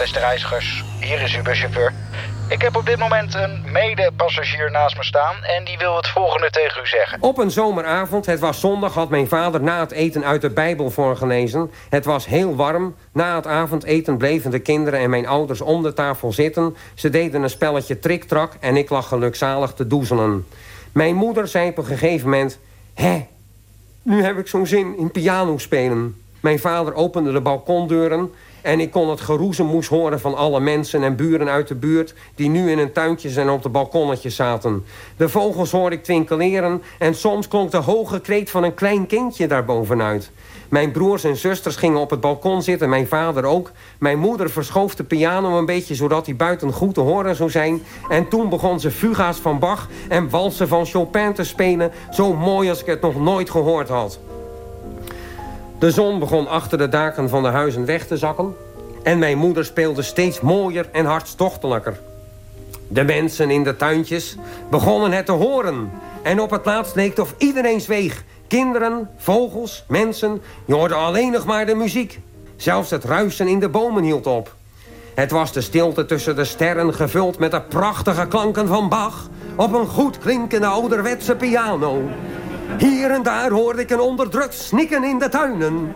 Beste reizigers, hier is uw buschauffeur. Ik heb op dit moment een medepassagier naast me staan en die wil het volgende tegen u zeggen. Op een zomeravond, het was zondag, had mijn vader na het eten uit de Bijbel voorgelezen. Het was heel warm. Na het avondeten bleven de kinderen en mijn ouders om de tafel zitten. Ze deden een spelletje triktrak en ik lag gelukzalig te doezelen. Mijn moeder zei op een gegeven moment: "Hé, nu heb ik zo'n zin in piano spelen." Mijn vader opende de balkondeuren en ik kon het geroezemoes horen van alle mensen en buren uit de buurt die nu in hun tuintjes en op de balkonnetjes zaten. De vogels hoorde ik twinkeleren en soms klonk de hoge kreet van een klein kindje daarbovenuit. Mijn broers en zusters gingen op het balkon zitten, mijn vader ook. Mijn moeder verschoof de piano een beetje zodat hij buiten goed te horen zou zijn. En toen begon ze fuga's van Bach en walsen van Chopin te spelen, zo mooi als ik het nog nooit gehoord had. De zon begon achter de daken van de huizen weg te zakken en mijn moeder speelde steeds mooier en hartstochtelijker. De mensen in de tuintjes begonnen het te horen en op het laatst leek het of iedereen zweeg. Kinderen, vogels, mensen, je hoorde alleen nog maar de muziek. Zelfs het ruisen in de bomen hield op. Het was de stilte tussen de sterren gevuld met de prachtige klanken van Bach op een goed klinkende ouderwetse piano. Hier en daar hoorde ik een onderdrukt snikken in de tuinen.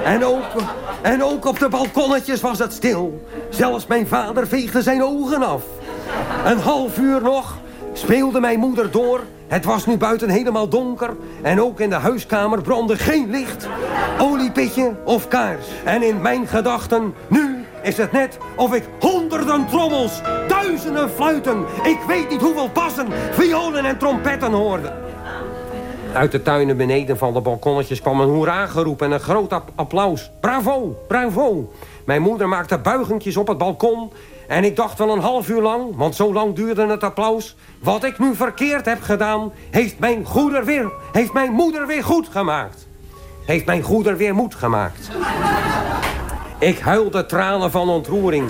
En ook op de balkonnetjes was het stil. Zelfs mijn vader veegde zijn ogen af. Een half uur nog speelde mijn moeder door. Het was nu buiten helemaal donker. En ook in de huiskamer brandde geen licht, oliepitje of kaars. En in mijn gedachten, nu is het net of ik honderden trommels, duizenden fluiten, ik weet niet hoeveel bassen, violen en trompetten hoorde. Uit de tuinen beneden van de balkonnetjes kwam een hoera-geroep en een groot applaus. Bravo, bravo. Mijn moeder maakte buigentjes op het balkon en ik dacht wel een half uur lang, want zo lang duurde het applaus, wat ik nu verkeerd heb gedaan, heeft mijn moeder weer goed gemaakt. Heeft mijn goeder weer moed gemaakt. Ik huilde tranen van ontroering.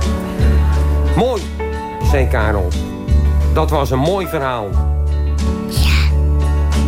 Mooi, zei Karel. Dat was een mooi verhaal.